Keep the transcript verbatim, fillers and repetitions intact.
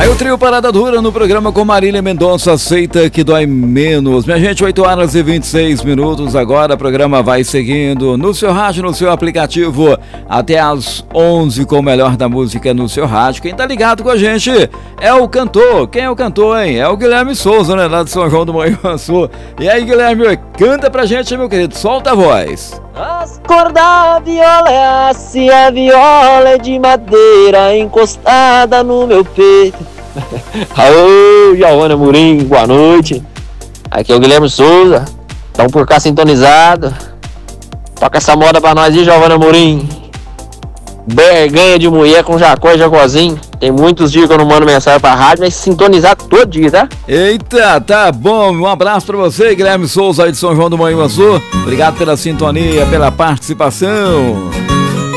Aí o trio Parada Dura no programa com Marília Mendonça, aceita que dói menos. Minha gente, oito horas e vinte e seis minutos agora, o programa vai seguindo no seu rádio, no seu aplicativo, até às onze com o melhor da música no seu rádio. Quem tá ligado com a gente é o cantor. Quem é o cantor, hein? É o Guilherme Souza, né? Lá de São João do Manhuaçu. E aí, Guilherme, canta pra gente, meu querido, solta a voz. As cordas da viola é assim, a viola é de madeira encostada no meu peito. Alô, Giovana Murim, boa noite. Aqui é o Guilherme Souza. Estão por cá sintonizado. Toca essa moda pra nós aí, Giovana Murim. Berganha de mulher com Jacó e Jacozinho. Tem muitos dias que eu não mando mensagem pra rádio, mas sintonizar todo dia, tá? Eita, tá bom. Um abraço pra você, Guilherme Souza aí de São João do Manhuaçu. Obrigado pela sintonia, pela participação.